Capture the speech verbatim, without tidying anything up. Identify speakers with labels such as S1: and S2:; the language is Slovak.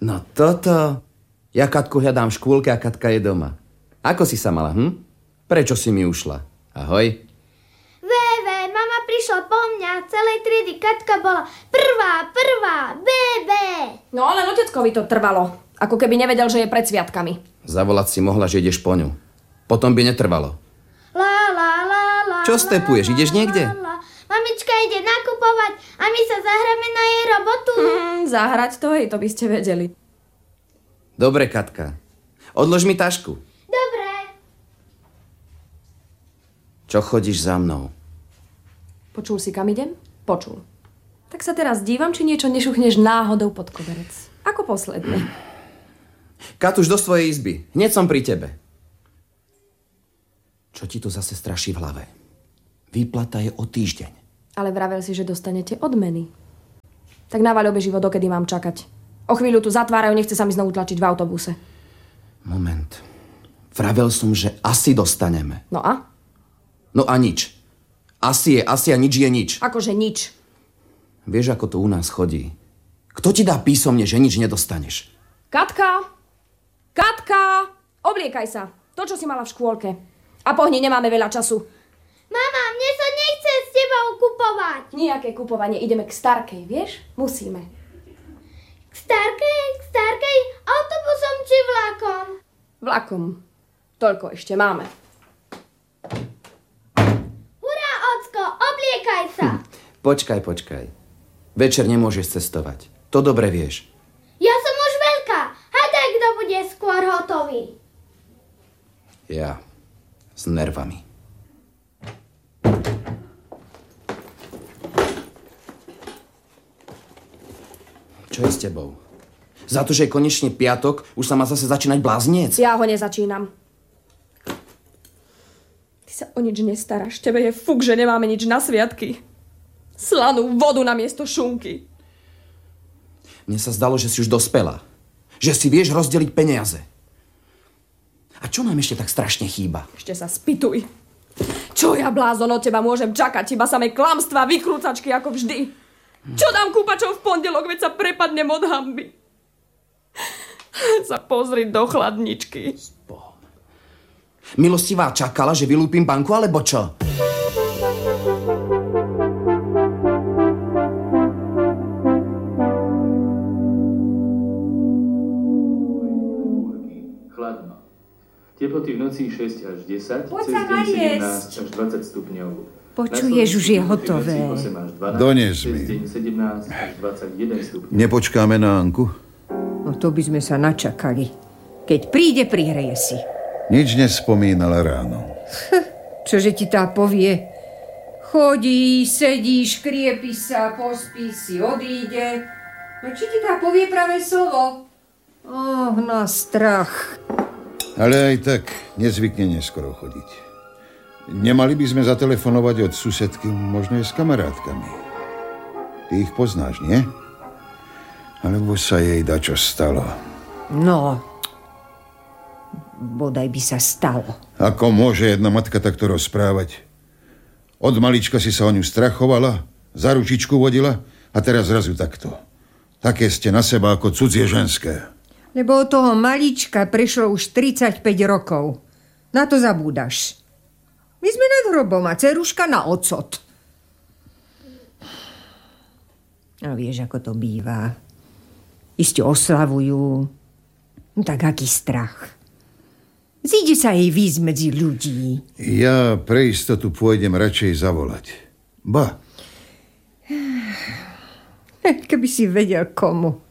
S1: No toto. Ja Katku hľadám v škôlke a Katka je doma. Ako si sa mala, hm? Prečo si mi ušla? Ahoj.
S2: Véve, mama prišla po mňa. Celej triedy Katka bola prvá, prvá, bébé.
S3: No ale oteckovi to trvalo. Ako keby nevedel, že je pred sviatkami.
S1: Zavolať si mohla, že ideš po ňu. Potom by netrvalo.
S2: La, la, la, la,
S1: Čo stepuješ? Ideš niekde?
S2: La, la. Mamička ide nakupovať a my sa zahráme na jej robotu.
S3: Hmm, zahrať to, hej, to by ste vedeli.
S1: Dobre, Katka. Odlož mi tašku.
S2: Dobre.
S1: Čo chodíš za mnou?
S3: Počul si, kam idem? Počul. Tak sa teraz dívam, či niečo nešuchneš náhodou pod koberec. Ako posledný.
S1: Katuš, do svojej izby. Hneď som pri tebe. Čo ti to zase straší v hlave? Výplata je o týždeň.
S3: Ale vravel si, že dostanete odmeny. Tak navaľ obeživo, dokedy mám čakať. O chvíľu tu zatvárajú, nechce sa mi znovu tlačiť v autobuse.
S1: Moment. Vravel som, že asi dostaneme.
S3: No a?
S1: No a nič. Asi je asi a nič je nič.
S3: Akože nič.
S1: Vieš, ako to u nás chodí. Kto ti dá písomne, že nič nedostaneš?
S3: Katka! Katka! Obliekaj sa. To, čo si mala v škôlke. A pohni, nemáme veľa času.
S2: Mama, mne sa nechce s tebou kupovať.
S3: Nijaké kupovanie. Ideme k Starkej, vieš? Musíme.
S2: K Starkej? K Starkej? Autobusom či vlakom?
S3: Vlakom. Toľko ešte máme.
S2: Hurá, ocko, obliekaj sa.
S1: Hm. Počkaj, počkaj. Večer nemôžeš cestovať. To dobre vieš.
S2: Ja som už veľká. Hádaj, kto bude skôr hotový.
S1: Ja. S nervami. Čo je s tebou? Za to, že je konečne piatok, už sa má zase začínať bláznec?
S3: Ja ho nezačínam. Ty sa o nič nestaráš. Tebe je fuk, že nemáme nič na sviatky. Slanú vodu namiesto šunky.
S1: Mne sa zdalo, že si už dospela. Že si vieš rozdeliť peniaze. A čo nám ešte tak strašne chýba?
S3: Ešte sa spýtuj. Čo ja, blázon, od teba môžem čakať? Iba samé klamstvá, vykrúcačky ako vždy. Čo dám kúpačov v pondelok, veď sa prepadnem od hanby. Sa pozri do chladničky.
S1: Bohom. Milostivá čakala, že vylúpim banku, alebo čo?
S4: Chladno. Teploty v noci šesť až desať,
S5: Poď
S4: cez
S5: sa
S4: deň
S5: najesť.
S4: sedemnásť až dvadsať stupňov.
S5: Počuješ, už je hotové.
S6: Dones mi. Nepočkáme na Anku?
S5: No to by sme sa načakali. Keď príde, prihreje si.
S6: Nič nespomínala ráno.
S5: Čože ti tá povie? Chodí, sedí, škriepi sa, pospí si, odíde. No či ti tá povie pravé slovo? Oh, na strach.
S6: Ale aj tak nezvykne neskoro chodiť. Nemali by sme zatelefonovať od susedky, možno aj s kamarátkami. Ty ich poznáš, nie? Alebo sa jej dačo stalo?
S5: No, bodaj by sa stalo.
S6: Ako môže jedna matka takto rozprávať? Od malička si sa o ňu strachovala, za ručičku vodila a teraz zrazu takto. Také ste na seba ako cudzie ženské.
S5: Lebo od toho malička prešlo už tridsaťpäť rokov. Na to zabúdaš. My sme nad hrobom a dceruška na ocot. A vieš, ako to býva. Iste oslavujú. No tak aký strach. Zíde sa jej výjsť medzi ľudí.
S6: Ja pre istotu pôjdem radšej zavolať. Ba.
S5: Keby si vedel komu.